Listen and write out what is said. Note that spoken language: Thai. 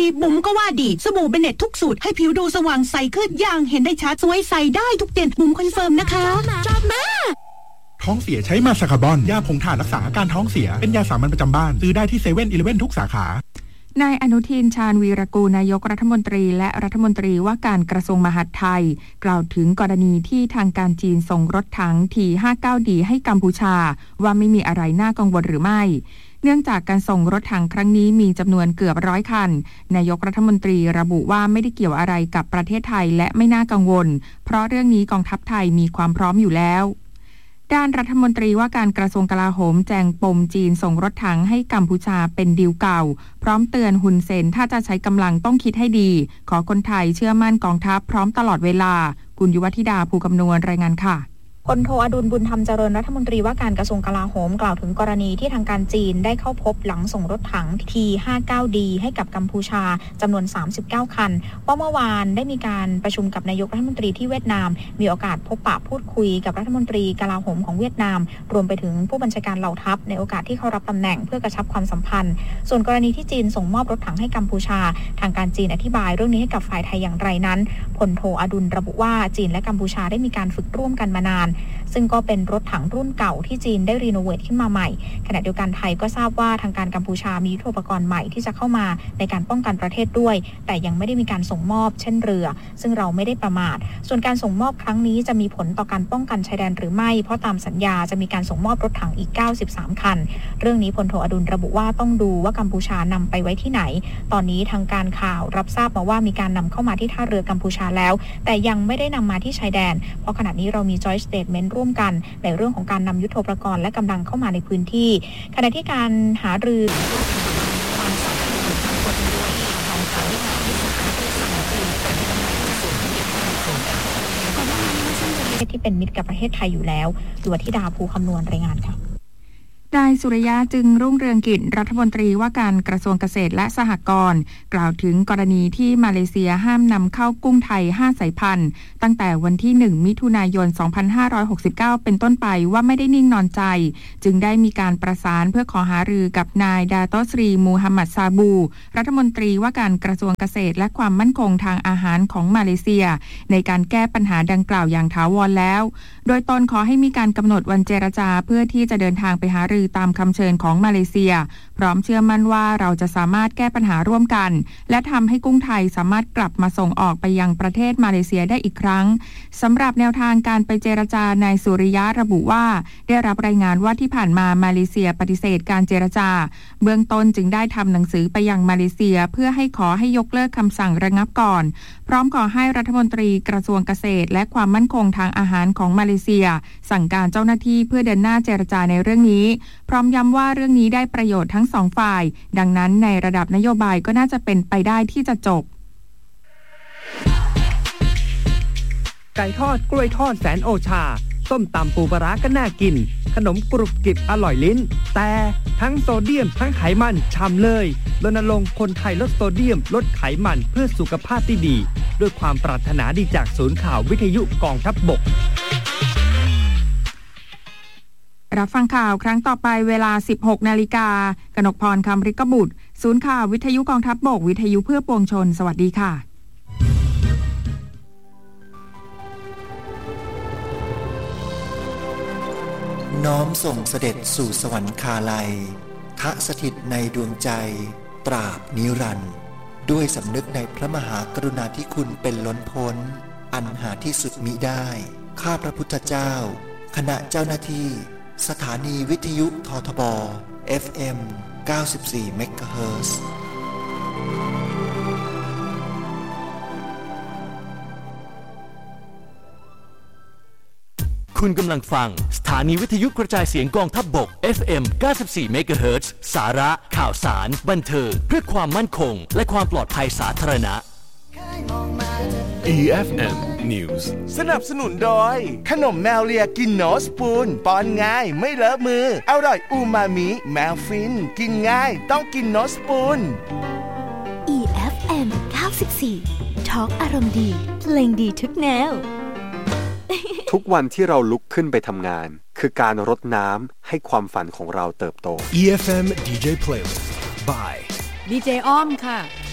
ดีบุ๋มก็ว่าดีสบู่เบเน็ตทุกสูตรให้ผิวดูสว่างใสขึ้นอย่างเห็นได้ชัดสวยใสได้ทุกเดือนบุ๋มคอนเฟิร์มนะคะชอบมากท้องเสียใช้มาซาคาบอนยาผงถ่านรักษาอาการท้องเสียเป็นยาสามัญประจำบ้านซื้อได้ที่7-Elevenทุกสาขานายอนุทินชาญวีรกูลนายกรัฐมนตรีและรัฐมนตรีว่าการกระทรวงมหาดไทยกล่าวถึงกรณีที่ทางการจีนส่งรถถัง T-59D ให้กัมพูชาว่าไม่มีอะไรน่ากังวลหรือไม่เนื่องจากการส่งรถถังครั้งนี้มีจำนวนเกือบ100 คันนายกรัฐมนตรีระบุว่าไม่ได้เกี่ยวอะไรกับประเทศไทยและไม่น่ากังวลเพราะเรื่องนี้กองทัพไทยมีความพร้อมอยู่แล้วด้านรัฐมนตรีว่าการกระทรวงกลาโหมแจงปมจีนส่งรถถังให้กัมพูชาเป็นดีลเก่าพร้อมเตือนฮุนเซนถ้าจะใช้กำลังต้องคิดให้ดีขอคนไทยเชื่อมั่นกองทัพพร้อมตลอดเวลาคุณยุวธิดาภูคำนวณรายงานค่ะพลโทอดุลบุญธรรมเจริญรัฐมนตรีว่าการกระทรวงกลาโหมกล่าวถึงกรณีที่ทางการจีนได้เข้าพบหลังส่งรถถัง T-59D ให้กับกัมพูชาจำนวน39 คันว่าเมื่อวานได้มีการประชุมกับนายกรัฐมนตรีที่เวียดนามมีโอกาสพบปะพูดคุยกับรัฐมนตรีกลาโหมของเวียดนามรวมไปถึงผู้บัญชาการเหล่าทัพในโอกาสที่เข้ารับตำแหน่งเพื่อกระชับความสัมพันธ์ส่วนกรณีที่จีนส่งมอบรถถังให้กัมพูชาทางการจีนอธิบายเรื่องนี้ให้กับฝ่ายไทยอย่างไรนั้นพลโทอดุลระบุว่าจีนและกัมพูชาได้มีการฝึกร่วมกันมานานซึ่งก็เป็นรถถังรุ่นเก่าที่จีนได้รีโนเวทขึ้นมาใหม่ขณะเดียวกันไทยก็ทราบว่าทางการกัมพูชามียุทโธปกรณ์ใหม่ที่จะเข้ามาในการป้องกันประเทศด้วยแต่ยังไม่ได้มีการส่งมอบเช่นเรือซึ่งเราไม่ได้ประมาทส่วนการส่งมอบครั้งนี้จะมีผลต่อการป้องกันชายแดนหรือไม่เพราะตามสัญญาจะมีการส่งมอบรถถังอีก93 คันเรื่องนี้พลโทอดุลระบุว่าต้องดูว่ากัมพูชานำไปไว้ที่ไหนตอนนี้ทางการข่าวรับทราบมาว่ามีการนำเข้ามาที่ท่าเรือกัมพูชาแล้วแต่ยังไม่ได้นำมาที่ชายแดนเพราะขณะนี้เรามี Joint Statement ร่วมกันในเรื่องของการนำยุทโธปกรณ์และกำลังเข้ามาในพื้นที่ขณะที่การหารือที่เป็นมิตรกับประเทศไทยอยู่แล้วยุวธิดาภูคำนวณรายงานค่ะนายสุริยะจึงรุ่งเรืองกิจรัฐมนตรีว่าการกระทรวงเกษตรและสหกรณ์กล่าวถึงกรณีที่มาเลเซียห้ามนำเข้ากุ้งไทย5สายพันธุ์ตั้งแต่วันที่1มิถุนายน2569เป็นต้นไปว่าไม่ได้นิ่งนอนใจจึงได้มีการประสานเพื่อขอหารือกับนายดาโตสรีมูฮัมหมัดซาบูรัฐมนตรีว่าการกระทรวงเกษตรและความมั่นคงทางอาหารของมาเลเซียในการแก้ปัญหาดังกล่าวอย่างถาวรแล้วโดยตนขอให้มีการกำหนดวันเจรจาเพื่อที่จะเดินทางไปหารือตามคำเชิญของมาเลเซียพร้อมเชื่อมั่นว่าเราจะสามารถแก้ปัญหาร่วมกันและทำให้กุ้งไทยสามารถกลับมาส่งออกไปยังประเทศมาเลเซียได้อีกครั้งสำหรับแนวทางการไปเจรจานายสุริยะระบุว่าได้รับรายงานว่าที่ผ่านมามาเลเซียปฏิเสธการเจรจาเบื้องต้นจึงได้ทำหนังสือไปยังมาเลเซียเพื่อให้ขอให้ยกเลิกคำสั่งระงับก่อนพร้อมขอให้รัฐมนตรีกระทรวงเกษตรและความมั่นคงทางอาหารของมาเลเซียสั่งการเจ้าหน้าที่เพื่อเดินหน้าเจรจาในเรื่องนี้พร้อมย้ำว่าเรื่องนี้ได้ประโยชน์ทั้งสองฝ่ายดังนั้นในระดับนโยบายก็น่าจะเป็นไปได้ที่จะจบไก่ทอดกล้วยทอดแสนโอชาส้มตำปูปลาร้าก็น่ากินขนมกรุบกริบอร่อยลิ้นแต่ทั้งโซเดียมทั้งไขมันฉ่ำเลยรณรงค์คนไทยลดโซเดียมลดไขมันเพื่อสุขภาพที่ดีด้วยความปรารถนาดีจากศูนย์ข่าววิทยุกองทัพบกรับฟังข่าวครั้งต่อไปเวลา 16 นาฬิกา กนกพร คำฤกบุตรศูนย์ข่าววิทยุกองทัพบกวิทยุเพื่อปวงชนสวัสดีค่ะน้อมส่งเสด็จสู่สวรรคาลัยทสถิตในดวงใจตราบนิรันดร์ด้วยสำนึกในพระมหากรุณาธิคุณเป็นล้นพ้นอันหาที่สุดมิได้ข้าพระพุทธเจ้าคณะเจ้าหน้าที่สถานีวิทยุททบ FM 94 เมกะเฮิรตซ์คุณกำลังฟังสถานีวิทยุกระจายเสียงกองทัพบก FM 94 เมกะเฮิรตซ์สาระข่าวสารบันเทิงเพื่อความมั่นคงและความปลอดภัยสาธารณะ EFM News สนับสนุนโดยขนมแมวเลียกินโนสปูนป้อนง่ายไม่เลอะมืออร่อยอูมามิแมวฟินกินง่ายต้องกินโนสปูน EFM 94 Talk อารมณ์ดีเพลงดีทุกแนวทุกวันที่เราลุกขึ้นไปทำงานคือการรดน้ำให้ความฝันของเราเติบโต EFM DJ Playlist by ดีเจอ้อมค่ะ